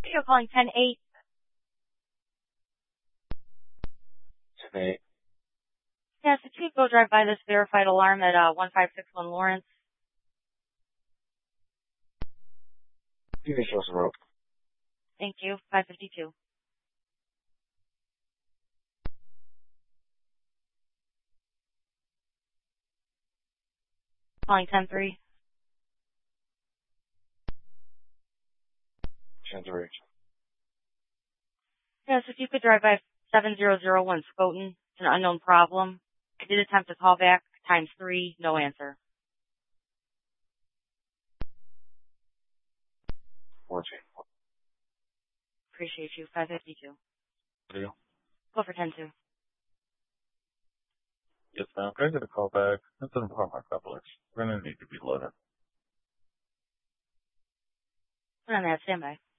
You're calling 10-8. 10-8. Yes, if you go drive by this verified alarm at 1561 Lawrence. You can show us a rope. Thank you. 552. Calling 10-3. 10-3. Yes, if you could drive by 7001 Skoton. It's an unknown problem. I did attempt to call back times 3, no answer. 14. Appreciate you. 552. Deal. Go for 10-2. Yes, ma'am. Can I get a call back? That's an apartment complex. We're going to need to be loaded. Put on that standby.